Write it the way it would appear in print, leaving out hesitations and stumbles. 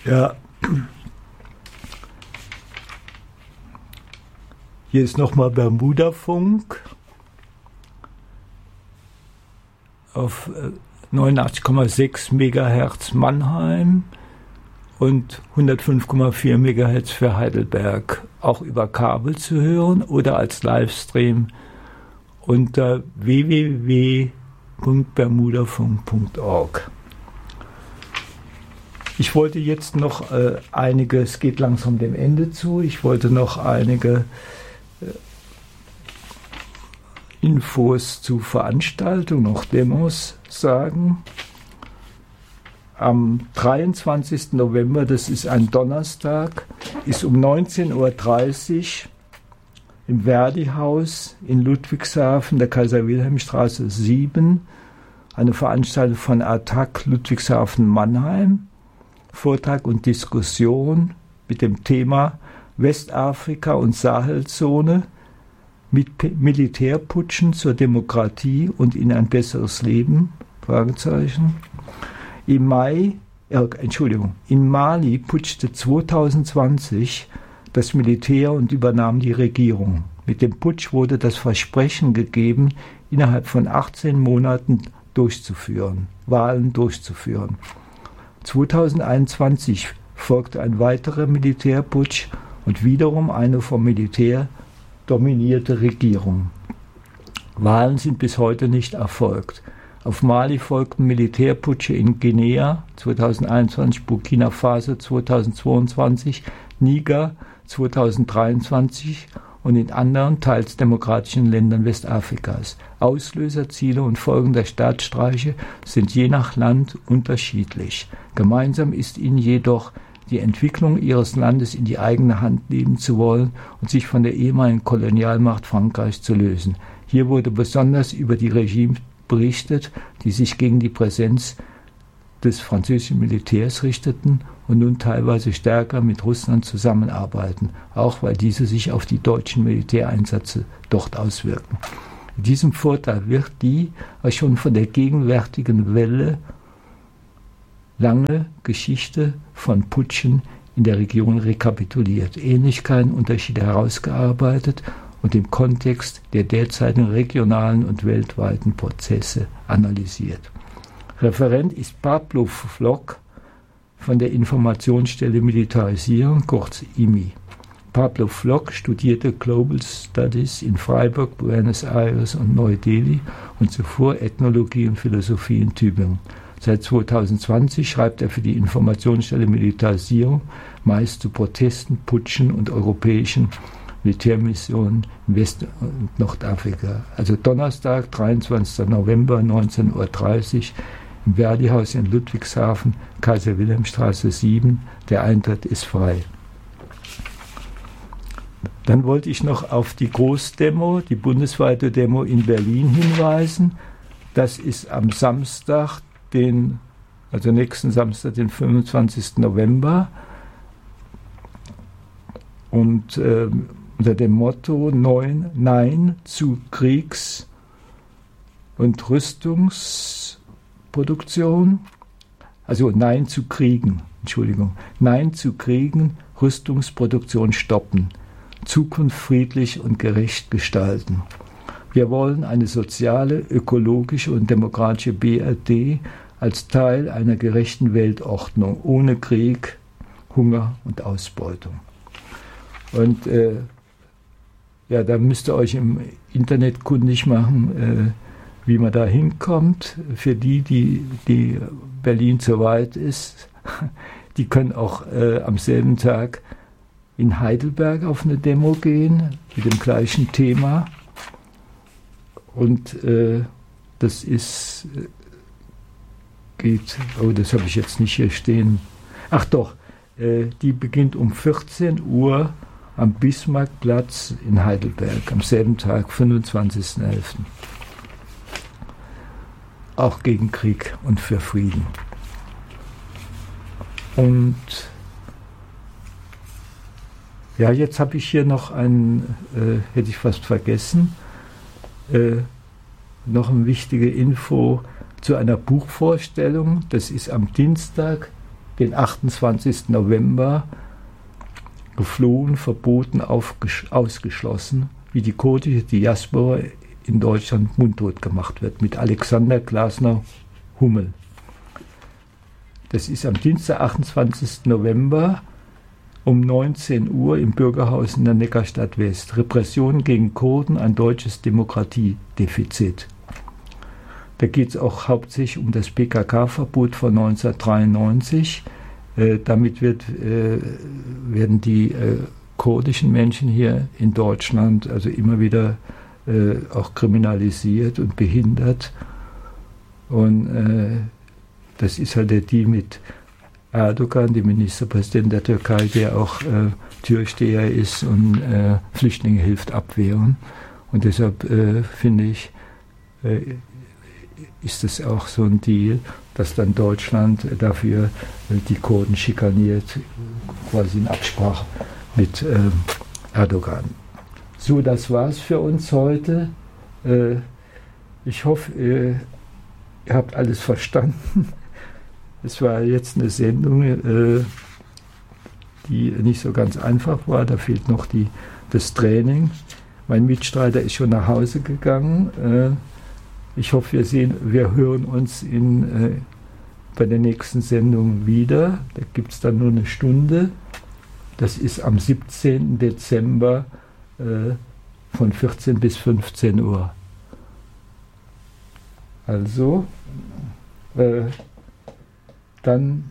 Ja. Hier ist nochmal Bermuda-Funk auf 89,6 MHz Mannheim und 105,4 MHz für Heidelberg, auch über Kabel zu hören oder als Livestream unter www.bermudafunk.org. Ich wollte jetzt noch einige, es geht langsam dem Ende zu, ich wollte noch einige Infos zu Veranstaltungen, noch Demos sagen. Am 23. November, das ist ein Donnerstag, ist um 19:30 Uhr im Verdi-Haus in Ludwigshafen, der Kaiser-Wilhelm-Straße 7, eine Veranstaltung von ATTAC Ludwigshafen-Mannheim, Vortrag und Diskussion mit dem Thema Westafrika und Sahelzone mit Militärputschen zur Demokratie und in ein besseres Leben? Fragezeichen. In Mali putschte 2020 das Militär und übernahm die Regierung. Mit dem Putsch wurde das Versprechen gegeben, innerhalb von 18 Monaten Wahlen durchzuführen. 2021 folgte ein weiterer Militärputsch und wiederum eine vom Militär dominierte Regierung. Wahlen sind bis heute nicht erfolgt. Auf Mali folgten Militärputsche in Guinea 2021, Burkina Faso 2022, Niger 2023 und in anderen, teils demokratischen Ländern Westafrikas. Auslöser, Ziele und Folgen der Staatsstreiche sind je nach Land unterschiedlich. Gemeinsam ist ihnen jedoch, die Entwicklung ihres Landes in die eigene Hand nehmen zu wollen und sich von der ehemaligen Kolonialmacht Frankreich zu lösen. Hier wurde besonders über die Regimes berichtet, die sich gegen die Präsenz des französischen Militärs richteten und nun teilweise stärker mit Russland zusammenarbeiten, auch weil diese sich auf die deutschen Militäreinsätze dort auswirken. In diesem Vortrag wird die schon von der gegenwärtigen Welle lange Geschichte von Putschen in der Region rekapituliert, Ähnlichkeiten, Unterschiede herausgearbeitet und im Kontext der derzeitigen regionalen und weltweiten Prozesse analysiert. Referent ist Pablo Flock von der Informationsstelle Militarisierung, kurz IMI. Pablo Flock studierte Global Studies in Freiburg, Buenos Aires und Neu-Delhi und zuvor Ethnologie und Philosophie in Tübingen. Seit 2020 schreibt er für die Informationsstelle Militarisierung, meist zu Protesten, Putschen und europäischen Militärmissionen in West- und Nordafrika. Also Donnerstag, 23. November, 19:30 Uhr im Verdi-Haus in Ludwigshafen, Kaiser-Wilhelm-Straße 7. Der Eintritt ist frei. Dann wollte ich noch auf die Großdemo, die bundesweite Demo in Berlin hinweisen. Das ist am Samstag, nächsten Samstag, den 25. November. Und unter dem Motto Nein zu Kriegs- und Rüstungsproduktion, Nein zu Kriegen, Rüstungsproduktion stoppen, Zukunft friedlich und gerecht gestalten. Wir wollen eine soziale, ökologische und demokratische BRD als Teil einer gerechten Weltordnung, ohne Krieg, Hunger und Ausbeutung. Und da müsst ihr euch im Internet kundig machen, wie man da hinkommt. Für die Berlin zu weit ist, die können auch am selben Tag in Heidelberg auf eine Demo gehen mit dem gleichen Thema. Und das habe ich jetzt nicht hier stehen. Ach doch, die beginnt um 14 Uhr am Bismarckplatz in Heidelberg, am selben Tag, 25.11. Auch gegen Krieg und für Frieden. Und ja, jetzt habe ich hier noch hätte ich fast vergessen, noch eine wichtige Info zu einer Buchvorstellung. Das ist am Dienstag, den 28. November geflohen, verboten, ausgeschlossen, wie die kurdische Diaspora in Deutschland mundtot gemacht wird, mit Alexander Glasner Hummel. Das ist am Dienstag, 28. November um 19 Uhr im Bürgerhaus in der Neckarstadt West. Repression gegen Kurden, ein deutsches Demokratiedefizit. Da geht es auch hauptsächlich um das PKK-Verbot von 1993. Damit werden die kurdischen Menschen hier in Deutschland also immer wieder auch kriminalisiert und behindert. Und das ist halt der Deal mit Erdogan, dem Ministerpräsidenten der Türkei, der auch Türsteher ist und Flüchtlinge hilft abwehren. Und deshalb finde ich, ist es auch so ein Deal, dass dann Deutschland dafür die Kurden schikaniert, quasi in Absprache mit Erdogan. So, das war's für uns heute. Ich hoffe, ihr habt alles verstanden. Es war jetzt eine Sendung, die nicht so ganz einfach war. Da fehlt noch das Training. Mein Mitstreiter ist schon nach Hause gegangen. Ich hoffe, wir hören uns bei der nächsten Sendung wieder. Da gibt es dann nur eine Stunde. Das ist am 17. Dezember von 14 bis 15 Uhr. Also, dann